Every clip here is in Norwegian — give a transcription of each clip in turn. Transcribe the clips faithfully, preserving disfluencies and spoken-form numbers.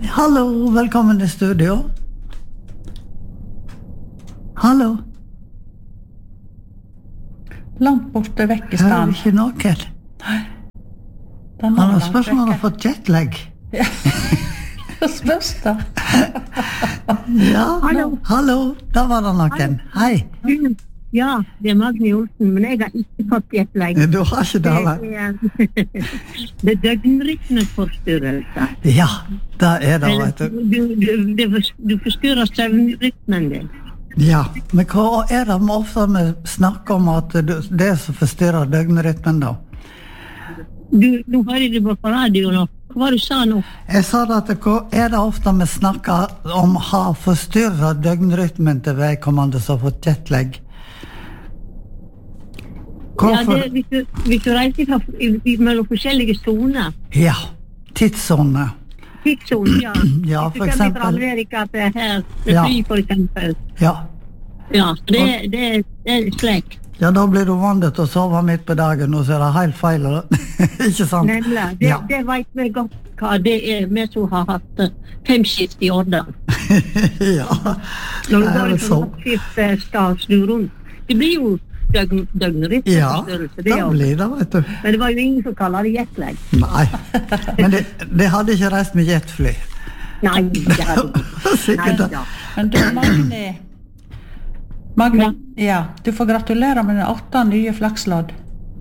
Hallo, velkommen til studio. Hallo. Langt borte vekk i Hører stand. ikke noe. Den Han har langt spørsmål om han har vekke. fått jetlag. Ja. Spørs da. Ja, Hallo. hallo, da var det noen. Hei, Ja, det er Magne Olsen, men jeg har ikke fått jetlag. du har ikke det, Det vel? er, det er døgnrytmeforstyrrelse. Ja, det er det, Eller, vet du. Du, du, du, du forstyrrer søvnrytmen din. Ja, men hva er det med ofte vi snakker om at du- det som forstyrrer døgnrytmen da? Du, nå hører du på radio nå. Hva var det du sa nå? Jeg sa det at hva er det ofte vi snakker om har forstyrret døgnrytmen til vedkommende som har fått jetlag? Ja, Hvorfor? det, hvis, du, hvis du reiser fra, i, i, mellom forskjellige zoner, Ja, tidszone. tidszone, ja. Ja, Hvis for du kommer eksempel. fra Amerika til her, til Ja. fly for eksempel. Ja. Ja, det, det, det er slik. Ja, da blir du vant til å sove midt på dagen, og så er det helt feil, ikke sant? Nemlig. Det, Ja. det vet vi godt hva det er, vi som har hatt eh, fem skift i året. Ja, Når du det er går vel fra så. nattskift eh, skal snu rundt. Det blir jo døgn, Ja, døgnrytmeforstyrrelse, det det også. blir det, vet du. Men det var jo ingen som kaller det jetlag. Nei, men det, det hadde ikke reist med jetfly. Nei, det hadde ikke. Nei, Sikkert det. da. Men du, Magne, Magne, ja, du får gratulere med den åtte nye flakslodd.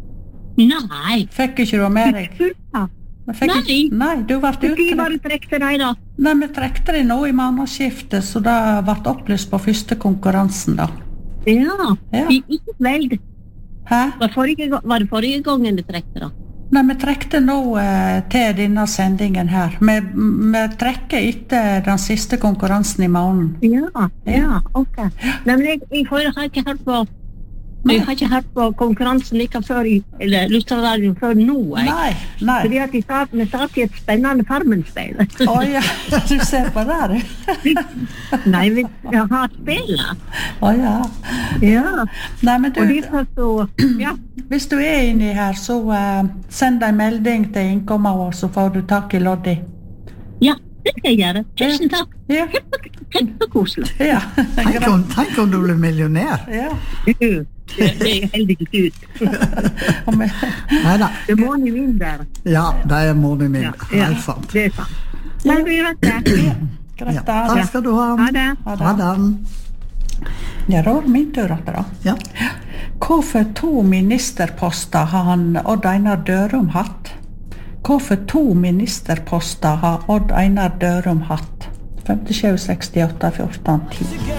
Nei. Fikk ikke du med deg? Ja. Men fikk Nei. Ikke, nei, du ble Du skulle utrekt. bare trekke deg da. Nei, vi trekte det nå i månedsskiftet, så det ble opplyst på første konkurransen da. Ja, Ja. I, ikke veld. Hæ? Var, forrige, ga- var det forrige gangen du trekte da? Nei, vi trekte nå eh, til denne sendingen her. Vi, vi trekker etter den siste konkurransen i måneden. Ja, ja, ok. Nei, men jeg, jeg har har ikke hørt på Jeg har ikke hørt på konkurransen like før i, eller Lustraradioen før nå, jeg. Nei, nei. Fordi at vi satt, vi satt i et spennende Farmen-speil. Å ja, du ser på det der. Nei, vi jeg har spillet. Å ja. Ja, Nei, men og du, derfor så, ja. hvis du er inni her, så eh, send en melding til innkommet vår, så får du tak i Loddi. Ja, det skal jeg gjøre. Tusen takk. Ja, Kjempekoselig. ja. Tenk om, tenk om du blir millionær. ja. Du, det, det er heldigvis ut. Og vi- Neida, Det må ni min der. ja, det er moren min. Ja, ja, Helt sant. det er sant. Men vi vet det. Greit, Ja, da. takk skal du ha. Ha det. Ha det. Ha det. Ja, da var det min tur etter da. Ja. Hvorfor to ministerposter har han Odd Einar Dørum hatt? Hvorfor to ministerposter har Odd Einar Dørum hatt? femtisju sekstiåtte fjorten ti.